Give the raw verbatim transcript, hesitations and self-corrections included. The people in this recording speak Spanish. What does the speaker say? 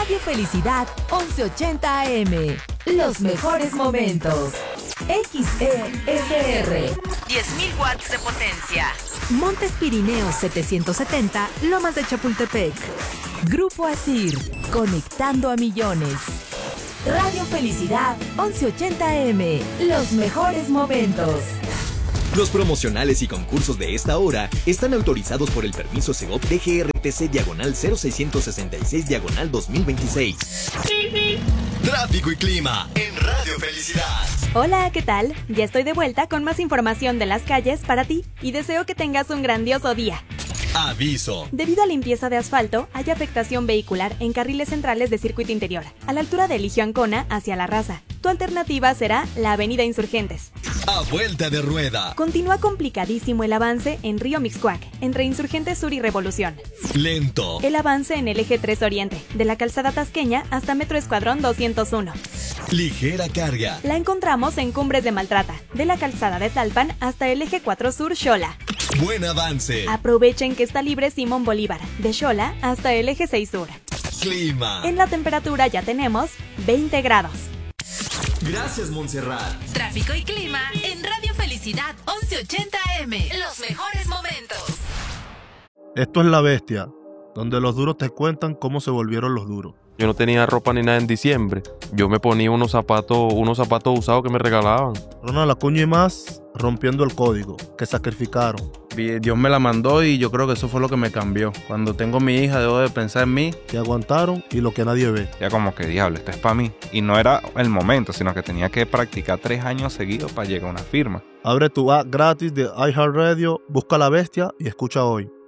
Radio Felicidad once ochenta A M. Los mejores momentos. X E S R. diez mil watts de potencia. Montes Pirineos setecientos setenta, Lomas de Chapultepec. Grupo Asir, conectando a millones. Radio Felicidad once ochenta A M. Los mejores momentos. Los promocionales y concursos de esta hora están autorizados por el permiso Segov D G R T C diagonal cero seiscientos sesenta y seis diagonal dos mil veintiséis. Tráfico y clima en Radio Felicidad. Hola, ¿qué tal? Ya estoy de vuelta con más información de las calles para ti y deseo que tengas un grandioso día. Aviso. Debido a limpieza de asfalto, hay afectación vehicular en carriles centrales de circuito interior, a la altura de Eligio Ancona hacia La Raza. Tu alternativa será la Avenida Insurgentes. A vuelta de rueda. Continúa complicadísimo el avance en Río Mixcoac, entre Insurgentes Sur y Revolución. Lento. El avance en el eje tres Oriente, de la Calzada Tasqueña hasta Metro Escuadrón doscientos uno. Ligera carga. La encontramos en Cumbres de Maltrata, de la Calzada de Tlalpan hasta el eje cuatro Sur Xola. Buen avance. Aprovechen que está libre Simón Bolívar, de Xola hasta el eje seis Sur. Clima. En la temperatura ya tenemos veinte grados. Gracias, Montserrat. Tráfico y clima en Radio Felicidad once ochenta A M. Los mejores momentos. Esto es La Bestia, donde los duros te cuentan cómo se volvieron los duros. Yo no tenía ropa ni nada en diciembre. Yo me ponía unos zapatos, unos zapatos usados que me regalaban. Ronald Acuña y más rompiendo el código, que sacrificaron. Dios me la mandó y yo creo que eso fue lo que me cambió. Cuando tengo mi hija debo de pensar en mí. Que aguantaron y lo que nadie ve. Ya como que diablo, esto es para mí. Y no era el momento, sino que tenía que practicar tres años seguidos para llegar a una firma. Abre tu app gratis de iHeartRadio, busca La Bestia y escucha hoy.